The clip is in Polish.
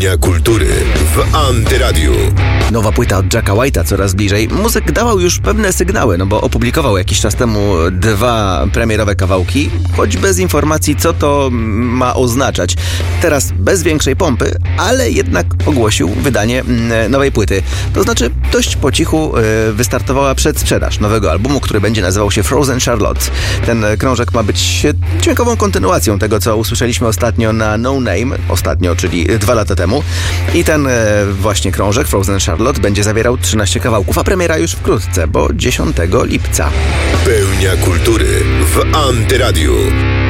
Pełnia kultury w Antyradiu. Nowa płyta od Jacka White'a coraz bliżej. Muzyk dawał już pewne sygnały, bo opublikował jakiś czas temu 2 premierowe kawałki, choć bez informacji, co to ma oznaczać. Teraz bez większej pompy, ale jednak ogłosił wydanie nowej płyty. To znaczy dość po cichu wystartowała przedsprzedaż nowego albumu, który będzie nazywał się Frozen Charlotte. Ten krążek ma być dźwiękową kontynuacją tego, co usłyszeliśmy ostatnio na No Name, czyli 2 lata temu. I ten właśnie krążek Frozen Charlotte będzie zawierał 13 kawałków, a premiera już wkrótce, bo 10 lipca. Pełnia kultury w Antyradiu.